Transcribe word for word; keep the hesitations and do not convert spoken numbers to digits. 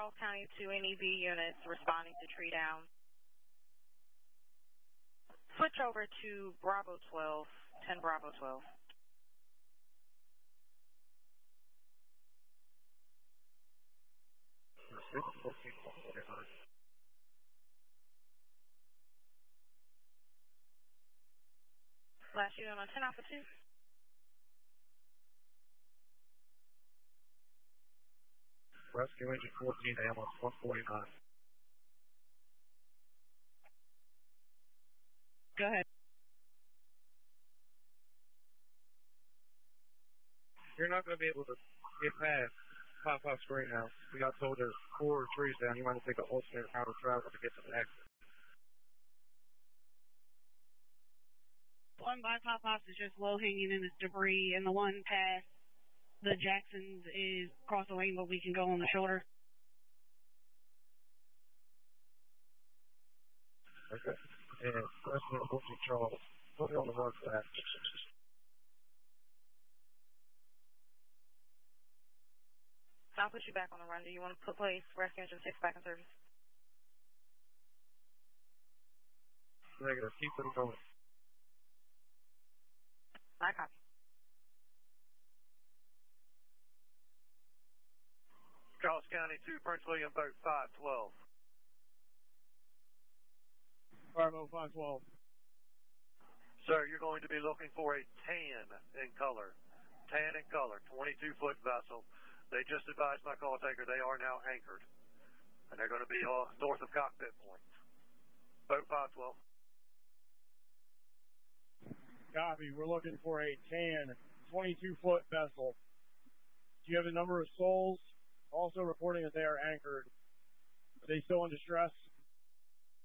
Charles County two N E B units responding to tree down. Switch over to Bravo twelve, ten Bravo twelve. Last unit on ten Alpha two. Rescue engine fourteen, ambulance one forty-nine. Go ahead. You're not going to be able to get past five five straight now. We got told there's four trees down. You might have to take an alternate route of travel to get to the exit. One by Pop Pops is just low hanging in this debris, and the one past the Jacksons is across the lane, but we can go on the shoulder. Okay. And President fourteen Charles, put me on the run for that. I'll put you back on the run. Do you want to put place rescue engine six back in service? Negative. Keep them going. I copy. Charles County two, Prince William, boat five twelve. Bravo five twelve. Sir, you're going to be looking for a tan in color. Tan in color, twenty-two foot vessel. They just advised my call taker they are now anchored. And they're going to be off north of Cockpit Point. Boat five twelve. Copy. We're looking for a tan, twenty-two foot vessel. Do you have a number of souls? Also reporting that they are anchored. Are they still in distress?